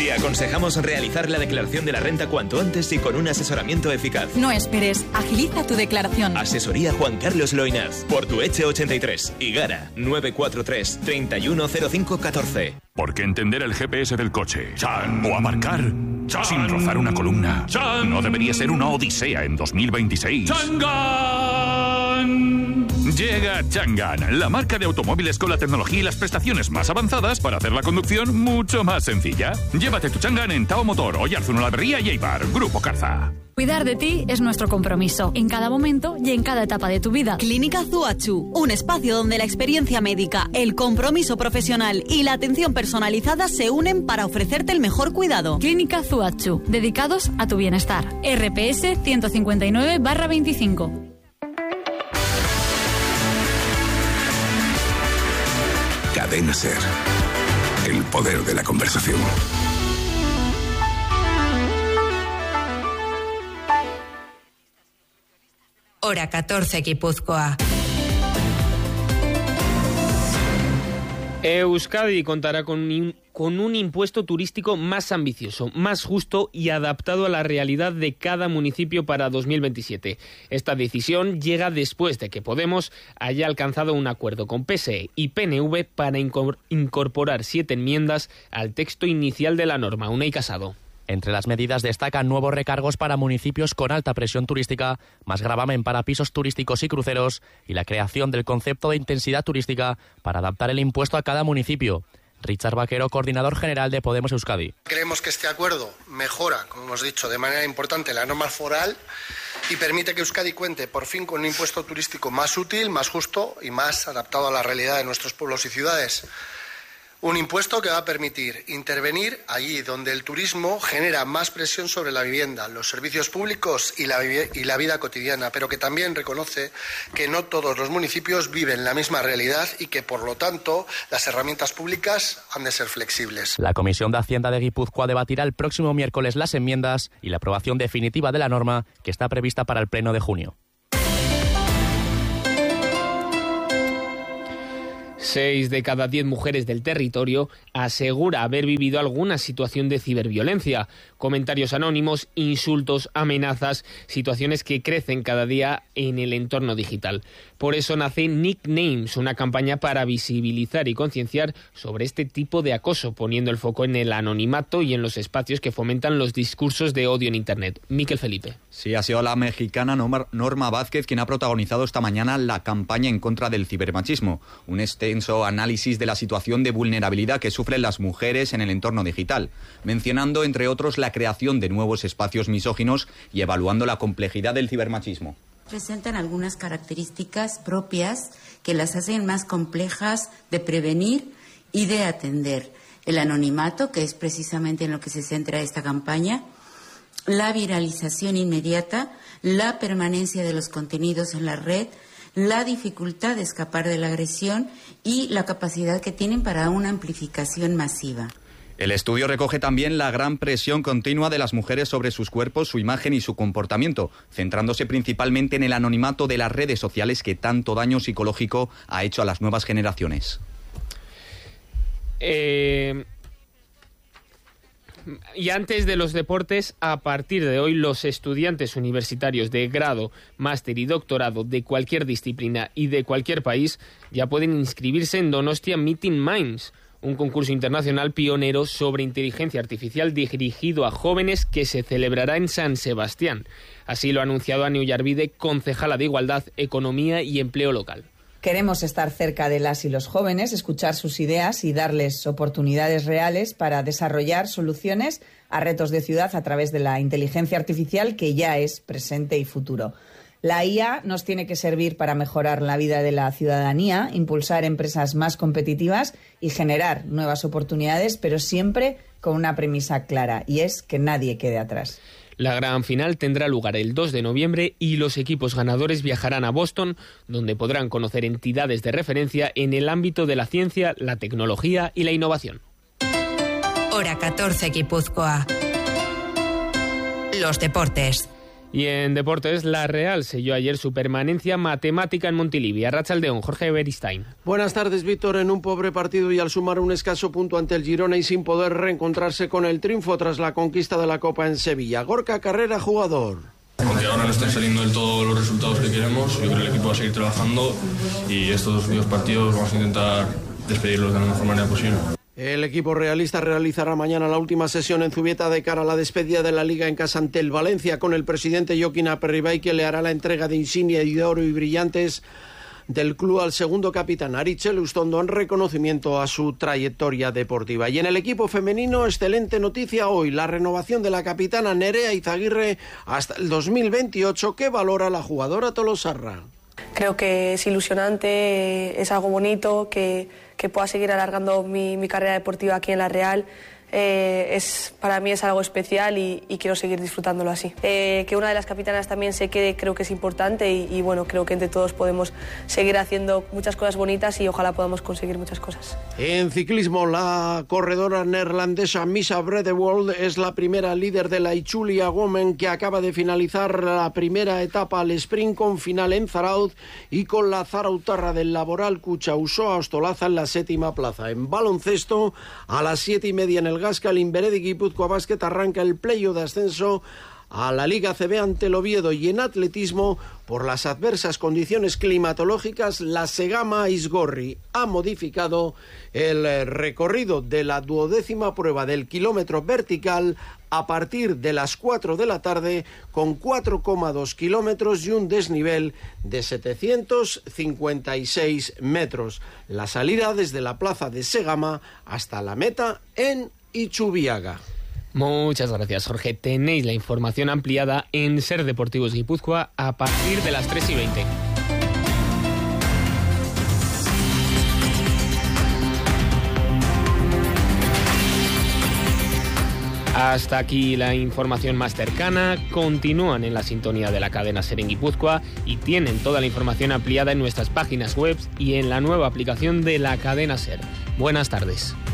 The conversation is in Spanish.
Te aconsejamos realizar la declaración de la renta cuanto antes y con un asesoramiento eficaz. No esperes, agiliza tu declaración. Asesoría Juan Carlos Loinaz, Portueche 83, Igara 943 310514. Porque entender el GPS del coche o aparcar sin rozar una columna no debería ser una odisea en 2026. ¡Chang'an! Llega Chang'an, la marca de automóviles con la tecnología y las prestaciones más avanzadas para hacer la conducción mucho más sencilla. Llévate tu Chang'an en Tao Motor, Oyarzun Olavarría y Eibar, Grupo Carza. Cuidar de ti es nuestro compromiso, en cada momento y en cada etapa de tu vida. Clínica Zuachu, un espacio donde la experiencia médica, el compromiso profesional y la atención personalizada se unen para ofrecerte el mejor cuidado. Clínica Zuachu, dedicados a tu bienestar. RPS 159/25. Cadena SER. El poder de la conversación. Hora 14, Guipúzcoa. Euskadi contará con un impuesto turístico más ambicioso, más justo y adaptado a la realidad de cada municipio para 2027. Esta decisión llega después de que Podemos haya alcanzado un acuerdo con PSE y PNV para incorporar 7 enmiendas al texto inicial de la norma. Unai Casado. Entre las medidas destacan nuevos recargos para municipios con alta presión turística, más gravamen para pisos turísticos y cruceros y la creación del concepto de intensidad turística para adaptar el impuesto a cada municipio. Richard Vaquero, coordinador general de Podemos Euskadi. Creemos que este acuerdo mejora, como hemos dicho, de manera importante la norma foral y permite que Euskadi cuente por fin con un impuesto turístico más útil, más justo y más adaptado a la realidad de nuestros pueblos y ciudades. Un impuesto que va a permitir intervenir allí donde el turismo genera más presión sobre la vivienda, los servicios públicos y la vida cotidiana, pero que también reconoce que no todos los municipios viven la misma realidad y que, por lo tanto, las herramientas públicas han de ser flexibles. La Comisión de Hacienda de Guipúzcoa debatirá el próximo miércoles las enmiendas y la aprobación definitiva de la norma, que está prevista para el pleno de junio. 6 de cada 10 mujeres del territorio asegura haber vivido alguna situación de ciberviolencia. Comentarios anónimos, insultos, amenazas, situaciones que crecen cada día en el entorno digital. Por eso nace Nicknames, una campaña para visibilizar y concienciar sobre este tipo de acoso, poniendo el foco en el anonimato y en los espacios que fomentan los discursos de odio en Internet. Miquel Felipe. Sí, ha sido la mexicana Norma Vázquez quien ha protagonizado esta mañana la campaña en contra del cibermachismo, un extenso análisis de la situación de vulnerabilidad que sufren las mujeres en el entorno digital, mencionando, entre otros, la creación de nuevos espacios misóginos y evaluando la complejidad del cibermachismo. Presentan algunas características propias que las hacen más complejas de prevenir y de atender. El anonimato, que es precisamente en lo que se centra esta campaña, la viralización inmediata, la permanencia de los contenidos en la red, la dificultad de escapar de la agresión y la capacidad que tienen para una amplificación masiva. El estudio recoge también la gran presión continua de las mujeres sobre sus cuerpos, su imagen y su comportamiento, centrándose principalmente en el anonimato de las redes sociales que tanto daño psicológico ha hecho a las nuevas generaciones. Y antes de los deportes, a partir de hoy los estudiantes universitarios de grado, máster y doctorado de cualquier disciplina y de cualquier país ya pueden inscribirse en Donostia Meeting Minds, un concurso internacional pionero sobre inteligencia artificial dirigido a jóvenes que se celebrará en San Sebastián. Así lo ha anunciado Ane Ullarvide, concejala de Igualdad, Economía y Empleo Local. Queremos estar cerca de las y los jóvenes, escuchar sus ideas y darles oportunidades reales para desarrollar soluciones a retos de ciudad a través de la inteligencia artificial que ya es presente y futuro. La IA nos tiene que servir para mejorar la vida de la ciudadanía, impulsar empresas más competitivas y generar nuevas oportunidades, pero siempre con una premisa clara, y es que nadie quede atrás. La gran final tendrá lugar el 2 de noviembre y los equipos ganadores viajarán a Boston, donde podrán conocer entidades de referencia en el ámbito de la ciencia, la tecnología y la innovación. Hora 14, Guipúzcoa. Los deportes. Y en deportes, la Real selló ayer su permanencia matemática en Montilivi. Arratsaldeon, Jorge Beristain. Buenas tardes, Víctor. En un pobre partido y al sumar un escaso punto ante el Girona y sin poder reencontrarse con el triunfo tras la conquista de la Copa en Sevilla. Gorka Carrera, jugador. Aunque ahora no estén saliendo del todo los resultados que queremos, yo creo que el equipo va a seguir trabajando y estos dos partidos vamos a intentar despedirlos de la mejor manera posible. El equipo realista realizará mañana la última sesión en Zubieta de cara a la despedida de la Liga en casa ante el Valencia, con el presidente Joaquín Aperribay, que le hará la entrega de insignia y de oro y brillantes del club al segundo capitán Aritz Elustondo en reconocimiento a su trayectoria deportiva. Y en el equipo femenino, excelente noticia hoy, la renovación de la capitana Nerea Izaguirre hasta el 2028, que valora la jugadora tolosarra. Creo que es ilusionante, es algo bonito, que pueda seguir alargando mi carrera deportiva aquí en la Real. Para mí es algo especial y quiero seguir disfrutándolo así. Que una de las capitanas también se quede, creo que es importante y bueno, creo que entre todos podemos seguir haciendo muchas cosas bonitas y ojalá podamos conseguir muchas cosas. En ciclismo, la corredora neerlandesa Misa Bredewold es la primera líder de la Ichulia Women, que acaba de finalizar la primera etapa al sprint con final en Zarauz y con la zarautarra del Laboral Cuchausoa Ostolaza en la 7ª plaza. En baloncesto, a las 7:30 en el Gasca, el Inveredi Guipúzcoa Basket arranca el playoff de ascenso a la Liga CB ante el Oviedo. Y en atletismo, por las adversas condiciones climatológicas, la Segama Isgorri ha modificado el recorrido de la 12ª prueba del kilómetro vertical a partir de las 4 de la tarde, con 4,2 kilómetros y un desnivel de 756 metros. La salida desde la plaza de Segama hasta la meta en Ichubiaga. Muchas gracias, Jorge. Tenéis la información ampliada en Ser Deportivos Guipúzcoa a partir de las 3:20. Hasta aquí la información más cercana. Continúan en la sintonía de la cadena Ser en Guipúzcoa y tienen toda la información ampliada en nuestras páginas web y en la nueva aplicación de la cadena Ser. Buenas tardes.